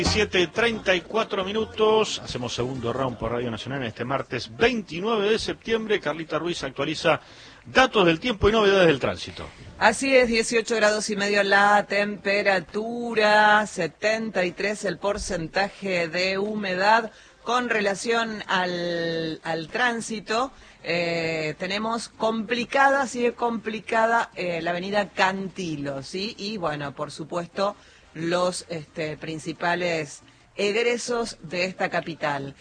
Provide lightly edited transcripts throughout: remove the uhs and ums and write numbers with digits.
17:34, hacemos segundo round por Radio Nacional en este martes 29 de septiembre. Carlita Ruiz actualiza datos del tiempo y novedades del tránsito. Así es, 18 grados y medio la temperatura, 73 el porcentaje de humedad. Con relación al tránsito, tenemos complicada, sigue complicada la avenida Cantilo, ¿sí? Y bueno, por supuesto, los principales egresos de esta capital.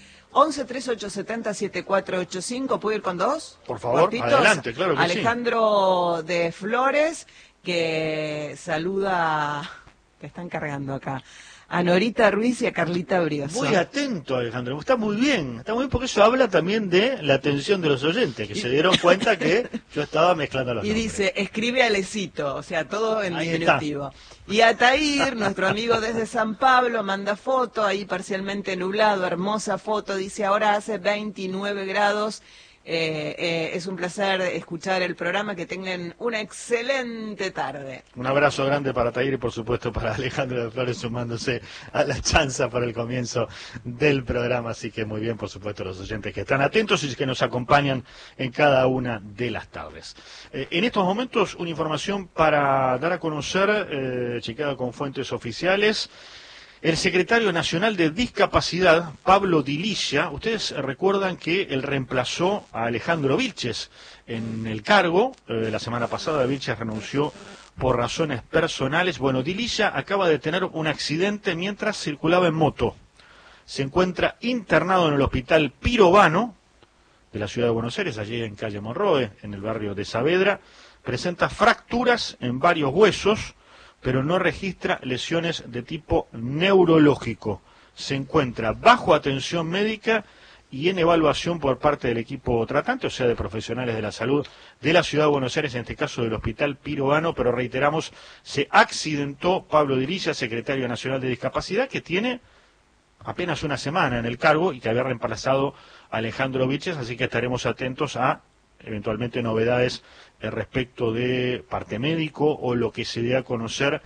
11-3870-7485, ¿puedo ir con dos? Por favor, cortitos? Adelante, claro que Alejandro de Flores, que saluda, que están cargando acá, a Norita Ruiz y a Carlita Brioso. Muy atento, Alejandro, está muy bien porque eso habla también de la atención de los oyentes, que se dieron cuenta que yo estaba mezclando los nombres. Dice, escribe Alecito, o sea, todo en diminutivo. Y Atair, nuestro amigo desde San Pablo, manda foto, ahí parcialmente nublado, hermosa foto, dice, ahora hace 29 grados. Es un placer escuchar el programa, que tengan una excelente tarde. Un abrazo grande para Tair y por supuesto para Alejandro de Flores, sumándose a la chanza para el comienzo del programa, así que muy bien, por supuesto, los oyentes que están atentos y que nos acompañan en cada una de las tardes. En estos momentos, una información para dar a conocer, chequeada con fuentes oficiales. El secretario nacional de Discapacidad, Pablo Di Licia, ustedes recuerdan que él reemplazó a Alejandro Vilches en el cargo. La semana pasada Vilches renunció por razones personales. Bueno, Di Licia acaba de tener un accidente mientras circulaba en moto. Se encuentra internado en el hospital Pirovano de la ciudad de Buenos Aires, allí en calle Monroe, en el barrio de Saavedra. Presenta fracturas en varios huesos, pero no registra lesiones de tipo neurológico. Se encuentra bajo atención médica y en evaluación por parte del equipo tratante, o sea, de profesionales de la salud de la Ciudad de Buenos Aires, en este caso del Hospital Pirovano, pero reiteramos, se accidentó Pablo Di Licia, secretario nacional de Discapacidad, que tiene apenas una semana en el cargo y que había reemplazado a Alejandro Vilches, así que estaremos atentos a eventualmente novedades respecto de parte médico o lo que se dé a conocer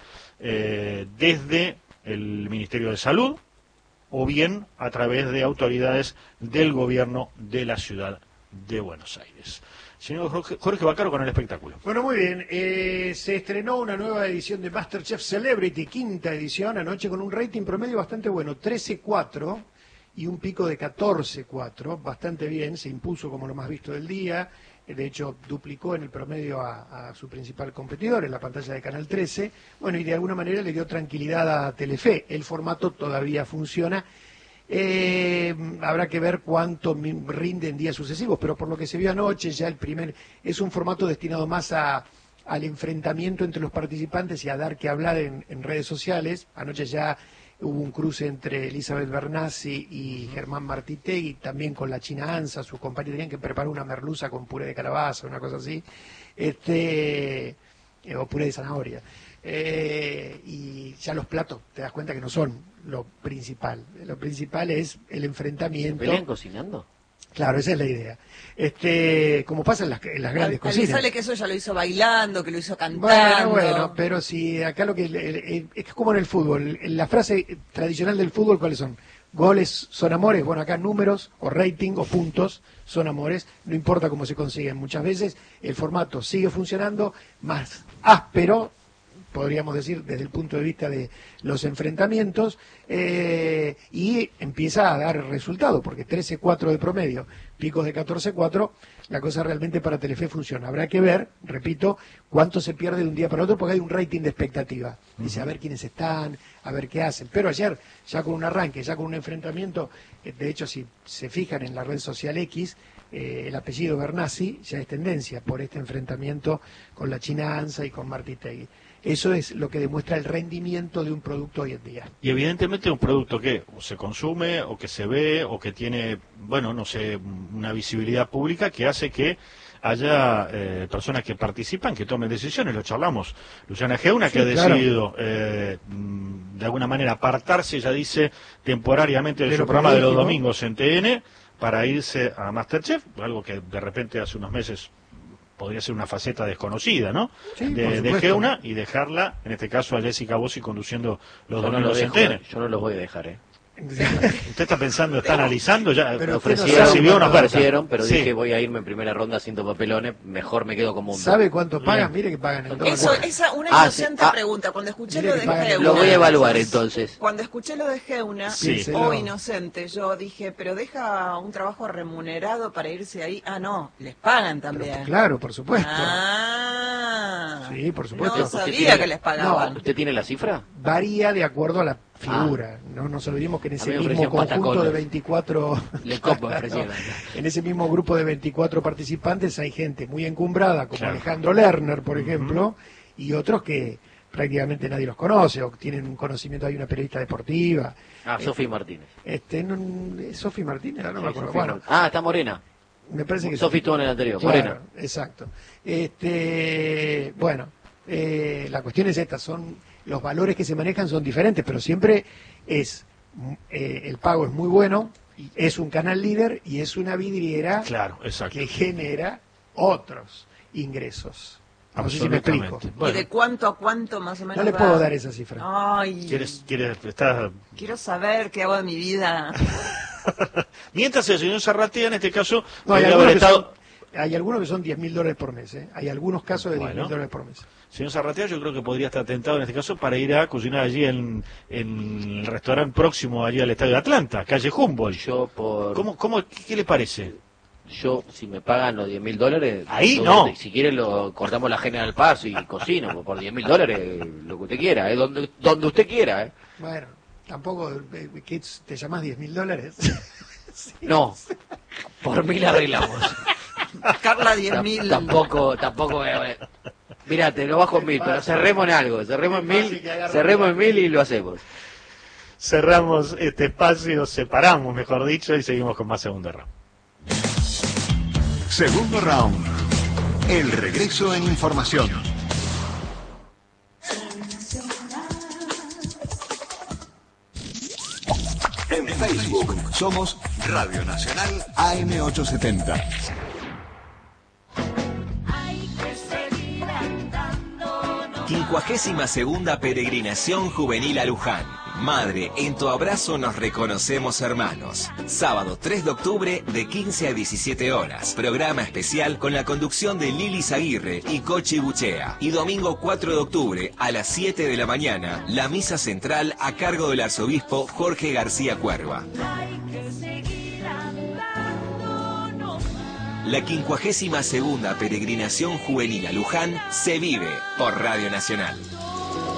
desde el Ministerio de Salud o bien a través de autoridades del gobierno de la ciudad de Buenos Aires. Señor Jorge Baccaro con el espectáculo. Bueno, muy bien. Se estrenó una nueva edición de MasterChef Celebrity, quinta edición, anoche con un rating promedio bastante bueno, 13.4 y un pico de 14.4, bastante bien, se impuso como lo más visto del día. De hecho, duplicó en el promedio a su principal competidor en la pantalla de Canal 13. Bueno, y de alguna manera le dio tranquilidad a Telefe. El formato todavía funciona. Habrá que ver cuánto rinde en días sucesivos, pero por lo que se vio anoche, ya es un formato destinado más al enfrentamiento entre los participantes y a dar que hablar en redes sociales. Anoche ya hubo un cruce entre Elizabeth Bernassi y Germán Martitegui, también con la China Ansa, su compañera, tenían que preparar una merluza con puré de calabaza, una cosa así, o puré de zanahoria. Y ya los platos, te das cuenta que no son lo principal. Lo principal es el enfrentamiento. ¿Pelean cocinando? Claro, esa es la idea. Como pasa en las grandes cocinas. Sale que eso ya lo hizo bailando, que lo hizo cantando. Bueno, pero si acá lo que es como en el fútbol. La frase tradicional del fútbol, ¿cuáles son? Goles son amores, bueno, acá números o rating o puntos son amores, no importa cómo se consiguen. Muchas veces el formato sigue funcionando, más áspero, podríamos decir, desde el punto de vista de los enfrentamientos, y empieza a dar resultado, porque 13.4 de promedio, picos de 14.4, la cosa realmente para Telefe funciona. Habrá que ver, repito, cuánto se pierde de un día para otro, porque hay un rating de expectativa. Dice, a ver quiénes están, a ver qué hacen. Pero ayer, ya con un arranque, ya con un enfrentamiento, de hecho, si se fijan en la red social X, el apellido Bernassi ya es tendencia por este enfrentamiento con la China Ansa y con Martitegui. Eso es lo que demuestra el rendimiento de un producto hoy en día. Y evidentemente un producto que o se consume, o que se ve, o que tiene, bueno, no sé, una visibilidad pública que hace que haya personas que participan, que tomen decisiones. Lo charlamos. Luciana Geuna, que ha decidido de alguna manera apartarse, ya dice, temporariamente de su programa de los domingos en TN, para irse a MasterChef, algo que de repente hace unos meses podría ser una faceta desconocida, ¿no? Sí, por de supuesto. Geuna, y dejarla, en este caso, a Jessica Bossi conduciendo los Yo no domingos lo en dejo, TN. yo no los voy a dejar, ¿Usted está pensando, está analizando ya? Pero Me usted no ofrecieron, sabe recibió una me oferta. ofrecieron, pero Sí. dije voy a irme en primera ronda haciendo papelones, mejor me quedo como un... ¿Sabe cuánto pagan? Mire que pagan en Eso, dólares. esa una Ah, inocente sí. pregunta. Cuando escuché Mire lo que de pagan- Geuna, Lo voy a evaluar entonces. cuando escuché lo de Geuna, Sí. o inocente, yo dije, pero deja un trabajo remunerado para irse ahí. Ah, no, les pagan también. Claro, por supuesto. Ah, Sí, por supuesto. No ¿Usted sabía tiene- que les pagaban. ¿Usted tiene la cifra? Varía de acuerdo a la figura. No nos olvidemos que en A ese mí me mismo ofrecían conjunto patacones. de 24... Le copo me ofrecieron. En ese mismo grupo de 24 participantes hay gente muy encumbrada, como Claro. Alejandro Lerner, por ejemplo, y otros que prácticamente nadie los conoce, o tienen un conocimiento, hay una periodista deportiva. Ah, Sofi Martínez. Sofi Martínez, no me Sí, acuerdo. Sofi Bueno, Martínez. Ah, está Morena. me parece que Sofi estuvo en el anterior, Claro, Morena. exacto. Bueno, la cuestión es esta, los valores que se manejan son diferentes, pero siempre el pago es muy bueno, es un canal líder y es una vidriera Claro, exacto. que genera otros ingresos. No sé si me explico. Absolutamente. ¿Y Bueno, de cuánto a cuánto más o menos? No le va? puedo dar esa cifra. Ay, quiero saber qué hago de mi vida. Mientras el señor Zarratea, en este caso, No, hay podría haber algunos que estado... hay algunos que son $10.000 por mes. Hay algunos casos de Bueno. $10.000 por mes. Señor Zarratea, yo creo que podría estar tentado en este caso para ir a cocinar allí en el restaurante próximo allí al Estadio de Atlanta, calle Humboldt. Yo por... ¿Qué le parece? Yo, si me pagan los $10.000... Ahí yo, no. Si quiere, cortamos la General Paz y cocino. Pues por $10.000, lo que usted quiera, donde usted quiera. Bueno, tampoco, ¿qué te llamás $10.000? No, por 1.000 arreglamos. Carla 10.000. Tampoco. Mirá, te lo bajo en 1.000, pero cerremos en algo. Cerremos en 1.000 y lo hacemos. Cerramos este espacio, separamos, mejor dicho, y seguimos con más segundo round. Segundo round. El regreso en información. En Facebook somos Radio Nacional AM870. Quincuagésima segunda peregrinación juvenil a Luján. Madre, en tu abrazo nos reconocemos hermanos. Sábado 3 de octubre de 15 a 17 horas. Programa especial con la conducción de Lili Zaguirre y Cochi Buchea. Y domingo 4 de octubre a las 7 de la mañana, la misa central a cargo del arzobispo Jorge García Cuerva. La 52ª peregrinación juvenil a Luján se vive por Radio Nacional.